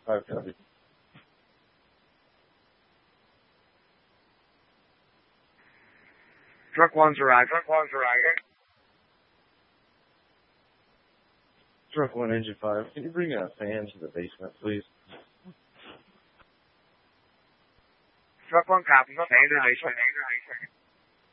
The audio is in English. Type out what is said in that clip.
5 copy. Truck one's arriving. Truck 1, engine 5. Can you bring a fan to the basement, please? Truck one, copy. Fan to the basement.